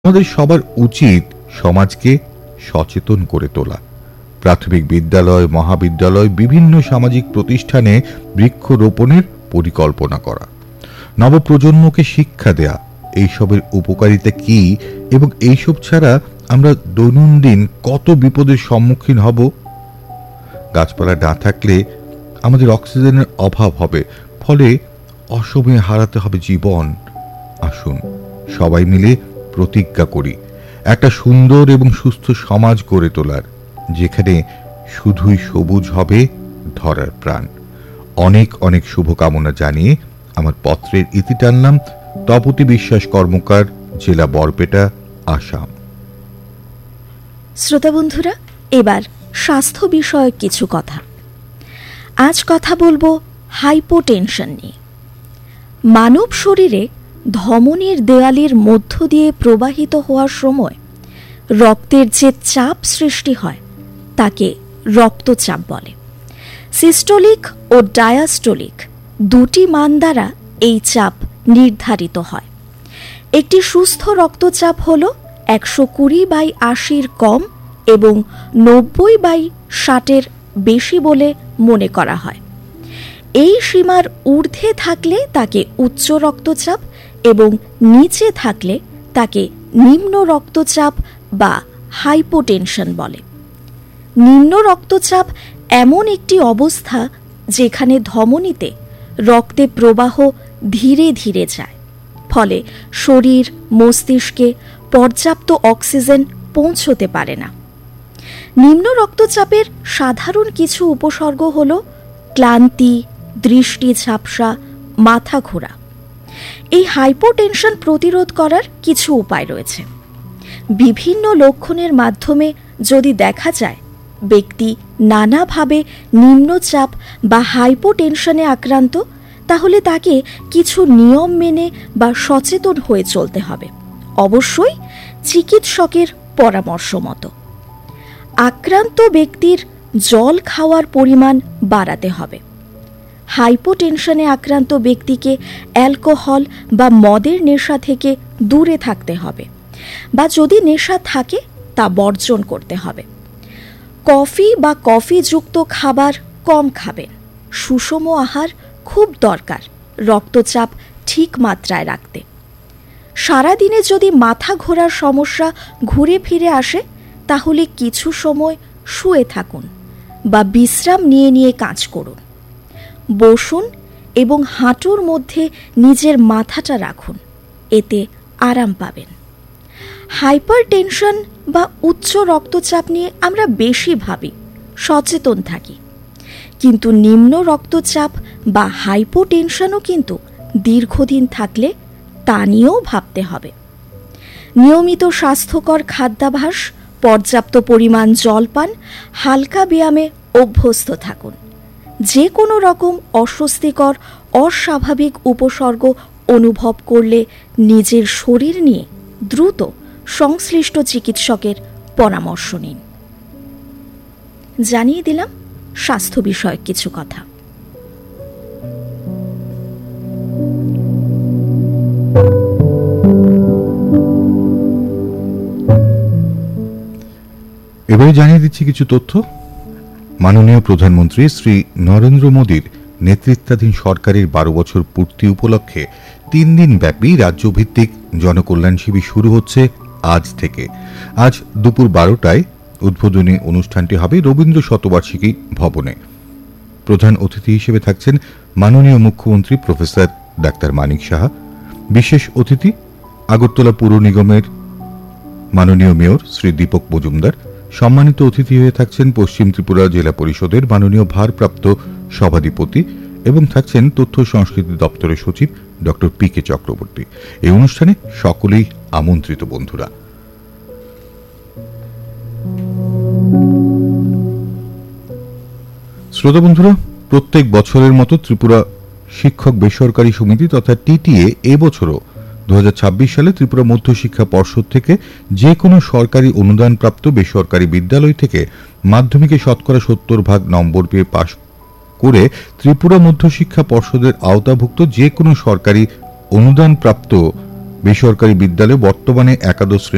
আমাদের সবার উচিত সমাজকে সচেতন করে তোলা। প্রাথমিক বিদ্যালয়, মহাবিদ্যালয়, বিভিন্ন সামাজিক প্রতিষ্ঠানে বৃক্ষরোপণের পরিকল্পনা করা, নবপ্রজন্মকে শিক্ষা দেয়া এইসবের উপকারিতা কি এবং এইসব ছাড়া আমরা দৈনন্দিন কত বিপদের সম্মুখীন হব। গাছপালা না থাকলে আমাদের অক্সিজেনের অভাব হবে, ফলে অসময়ে হারাতে হবে জীবন। আসুন সবাই মিলে প্রতিজ্ঞা করি একটা সুন্দর এবং সুস্থ সমাজ গড়ে তোলার, যেখানে শুধুই সবুজ হবে ধরার প্রাণ। অনেক অনেক শুভকামনা জানিয়ে আমার পত্রের ইতি টানলাম। তপতি বিশ্বাস কর্মকার, জেলা বরপেটা, আসাম। শ্রোতা বন্ধুরা, এবার স্বাস্থ্য বিষয়ক কিছু কথা। আজ কথা বলবো হাইপোটেনশন নিয়ে। মানব শরীরে ধমনীর দেয়ালের মধ্য দিয়ে প্রবাহিত হওয়ার সময় রক্তের যে চাপ সৃষ্টি হয় তাকে রক্তচাপ বলে। সিস্টোলিক ও ডায়াস্টোলিক দুটি মান দ্বারা এই চাপ নির্ধারিত হয়। একটি সুস্থ রক্তচাপ হল 120/80 কম এবং 90/60 বেশি বলে মনে করা হয়। এই সীমার ঊর্ধ্বে থাকলে তাকে উচ্চ রক্তচাপ এবং নিচে থাকলে তাকে নিম্ন রক্তচাপ বা হাইপোটেনশন বলে। নিম্ন রক্তচাপ এমন একটি অবস্থা যেখানে ধমনীতে রক্তে প্রবাহ ধীরে ধীরে যায়, ফলে শরীর মস্তিষ্কে পর্যাপ্ত অক্সিজেন পৌঁছতে পারে না। নিম্ন রক্তচাপের সাধারণ কিছু উপসর্গ হল ক্লান্তি, দৃষ্টি ঝাপসা, মাথা ঘোরা। এই হাইপোটেনশন প্রতিরোধ করার কিছু উপায় রয়েছে। বিভিন্ন লক্ষণের মাধ্যমে যদি দেখা যায় ব্যক্তি নানাভাবে নিম্নচাপ বা হাইপোটেনশনে আক্রান্ত, তাহলে তাকে কিছু নিয়ম মেনে বা সচেতন হয়ে চলতে হবে, অবশ্যই চিকিৎসকের পরামর্শ মতো। আক্রান্ত ব্যক্তির জল খাওয়ার পরিমাণ বাড়াতে হবে। হাইপোটেনশনে আক্রান্ত ব্যক্তিকে অ্যালকোহল বা মদের নেশা থেকে দূরে থাকতে হবে, বা যদি নেশা থাকে তা বর্জন করতে হবে। কফি বা কফিযুক্ত খাবার কম খাবেন। সুষম আহার খুব দরকার রক্তচাপ ঠিক মাত্রায় রাখতে। সারাদিনে যদি মাথা ঘোরার সমস্যা ঘুরে ফিরে আসে, তাহলে কিছু সময় শুয়ে থাকুন বা বিশ্রাম নিয়ে নিয়ে কাজ করুন। বসুন এবং হাঁটুর মধ্যে নিজের মাথাটা রাখুন, এতে আরাম পাবেন। হাইপারটেনশন বা উচ্চ রক্তচাপ নিয়ে আমরা বেশি ভাবি, সচেতন থাকি, কিন্তু নিম্ন রক্তচাপ বা হাইপোটেনশনও কিন্তু দীর্ঘদিন থাকলে তা নিয়েও ভাবতে হবে। নিয়মিত স্বাস্থ্যকর খাদ্যাভ্যাস, পর্যাপ্ত পরিমাণ জলপান, হালকা ব্যায়ামে অভ্যস্ত থাকুন। যে কোনো রকম অস্বস্তিকর অস্বাভাবিক উপসর্গ অনুভব করলে নিজের শরীর নিয়ে দ্রুত সংশ্লিষ্ট চিকিৎসকের পরামর্শ নিন। জানিয়ে দিলাম স্বাস্থ্য বিষয়ক কিছু কথা। এবারে জানিয়ে দিচ্ছি কিছু তথ্য। মাননীয় প্রধানমন্ত্রী শ্রী নরেন্দ্র মোদীর নেতৃত্বাধীন সরকারের 12 বছর পূর্তি উপলক্ষে 3 দিন ব্যাপী রাজ্যভিত্তিক জনকল্যাণ শিবির শুরু হচ্ছে আজ থেকে। আজ দুপুর 12টায় উদ্বোধনী অনুষ্ঠানটি হবে রবীন্দ্র শতবার্ষিকী ভবনে। প্রধান অতিথি হিসেবে থাকছেন মাননীয় মুখ্যমন্ত্রী প্রফেসর ডাক্তার মানিক সাহা। বিশেষ অতিথি আগরতলা পুর নিগমের মাননীয় মেয়র শ্রী দীপক মজুমদার। সম্মানিত অতিথি হয়ে থাকছেন পশ্চিম ত্রিপুরা জেলা পরিষদের মাননীয় ভারপ্রাপ্ত সভাধিপতি এবং থাকছেন তথ্য সংস্কৃতি দপ্তরের সচিব ডক্টর PK চক্রবর্তী। এই অনুষ্ঠানে সকলেই আমন্ত্রিত বন্ধুরা। শ্রোতা বন্ধুরা, প্রত্যেক বছরের মতো ত্রিপুরা শিক্ষক বেসরকারি সমিতি তথা TTA এবছরও 2026 সালে ত্রিপুরা মধ্যশিক্ষা পর্ষদ থেকে যে কোনো সরকারি অনুদানপ্রাপ্ত বেসরকারি বিদ্যালয় থেকে মাধ্যমিকে শতকরা 70% নম্বর পেয়ে পাশ করে ত্রিপুরা মধ্যশিক্ষা পর্ষদের আওতাভুক্ত যে কোনো সরকারি অনুদানপ্রাপ্ত বেসরকারি বিদ্যালয়ে বর্তমানে একাদশ